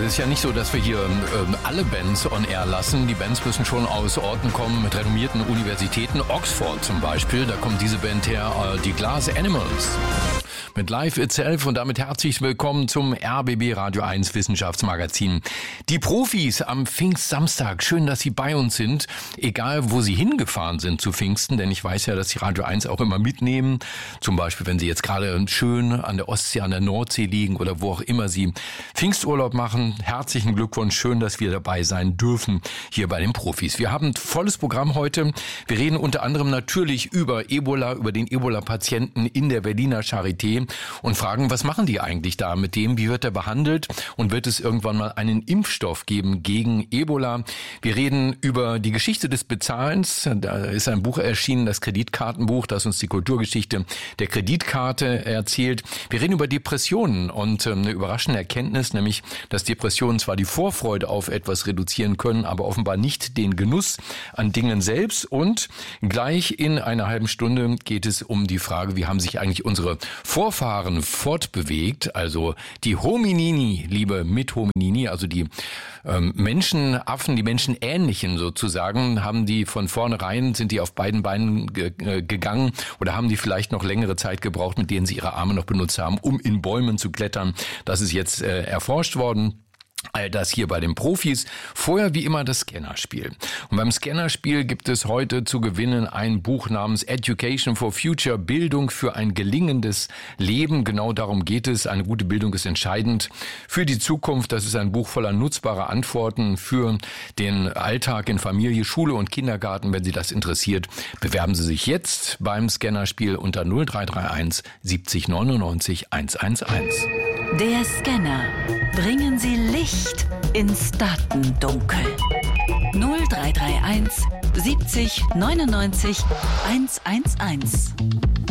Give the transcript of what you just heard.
Es ist ja nicht so, dass wir hier alle Bands on air lassen. Die Bands müssen schon aus Orten kommen mit renommierten Universitäten. Oxford zum Beispiel, da kommt diese Band her, die Glass Animals. Mit Life Itself und damit herzlich willkommen zum RBB Radio 1 Wissenschaftsmagazin. Die Profis am Pfingstsamstag, schön, dass Sie bei uns sind, egal wo Sie hingefahren sind zu Pfingsten, denn ich weiß ja, dass Sie Radio 1 auch immer mitnehmen, zum Beispiel wenn Sie jetzt gerade schön an der Ostsee, an der Nordsee liegen oder wo auch immer Sie Pfingsturlaub machen. Herzlichen Glückwunsch, schön, dass wir dabei sein dürfen hier bei den Profis. Wir haben ein volles Programm heute. Wir reden unter anderem natürlich über Ebola, über den Ebola-Patienten in der Berliner Charité und fragen, was machen die eigentlich da mit dem, wie wird er behandelt und wird es irgendwann mal einen Impfstoff geben gegen Ebola. Wir reden über die Geschichte des Bezahlens. Da ist ein Buch erschienen, das Kreditkartenbuch, das uns die Kulturgeschichte der Kreditkarte erzählt. Wir reden über Depressionen und eine überraschende Erkenntnis, nämlich, dass Depressionen zwar die Vorfreude auf etwas reduzieren können, aber offenbar nicht den Genuss an Dingen selbst. Und gleich in einer halben Stunde geht es um die Frage, wie haben sich eigentlich unsere Vorfahren fortbewegt, also die Hominini, liebe Mit-Hominini, also die Menschenaffen, die Menschenähnlichen sozusagen, haben die von vornherein, sind die auf beiden Beinen gegangen oder haben die vielleicht noch längere Zeit gebraucht, mit denen sie ihre Arme noch benutzt haben, um in Bäumen zu klettern. Das ist jetzt erforscht worden. All das hier bei den Profis. Vorher wie immer das Scannerspiel. Und beim Scannerspiel gibt es heute zu gewinnen ein Buch namens Education for Future, Bildung für ein gelingendes Leben. Genau darum geht es. Eine gute Bildung ist entscheidend für die Zukunft. Das ist ein Buch voller nutzbarer Antworten für den Alltag in Familie, Schule und Kindergarten. Wenn Sie das interessiert, bewerben Sie sich jetzt beim Scannerspiel unter 0331 70 99 111. Der Scanner. Bringen Sie Licht ins Datendunkel. 0331 70 99 111.